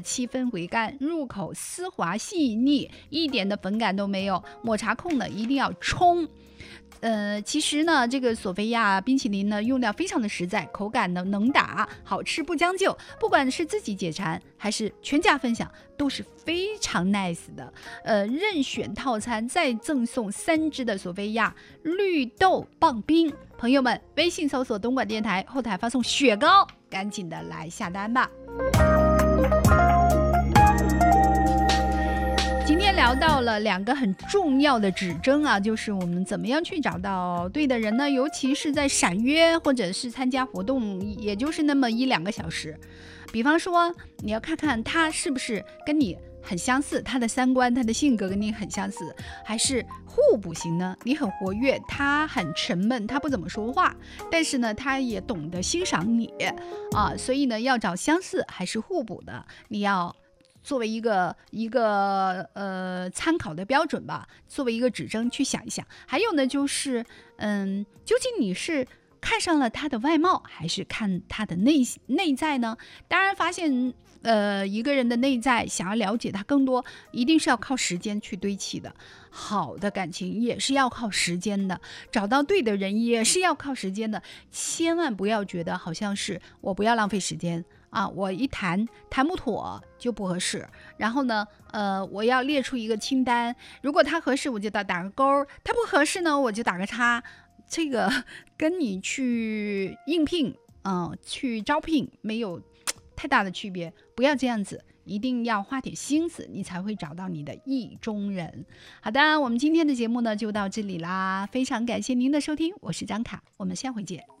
7分回甘，入口丝滑细腻，一点的粉感都没有。抹茶控呢一定要冲。其实呢，这个索菲亚冰淇淋呢用料非常的实在，口感呢能打，好吃不将就。不管是自己解馋还是全家分享，都是非常 nice 的。任选套餐再赠送3支的索菲亚绿豆棒冰。朋友们，微信搜索东莞电台，后台发送雪糕，赶紧的来下单吧。今天聊到了2个很重要的指征啊，就是我们怎么样去找到对的人呢？尤其是在闪约或者是参加活动，也就是那么1-2个小时。比方说，你要看看他是不是跟你很相似，他的三观、他的性格跟你很相似，还是互补型呢？你很活跃，他很沉闷，他不怎么说话，但是呢，他也懂得欣赏你啊。所以呢，要找相似还是互补的，你要作为一个参考的标准吧，作为一个指征去想一想。还有呢，就是究竟你是看上了他的外貌，还是看他的内在呢？当然，发现一个人的内在，想要了解他更多，一定是要靠时间去堆砌的。好的感情也是要靠时间的，找到对的人也是要靠时间的。千万不要觉得好像是我不要浪费时间啊，我一谈不妥就不合适。然后呢，我要列出一个清单，如果他合适我就打个勾，他不合适呢我就打个叉。这个跟你去应聘去招聘没有太大的区别，不要这样子，一定要花点心思，你才会找到你的意中人。好的，我们今天的节目呢就到这里啦，非常感谢您的收听，我是张卡，我们下回见。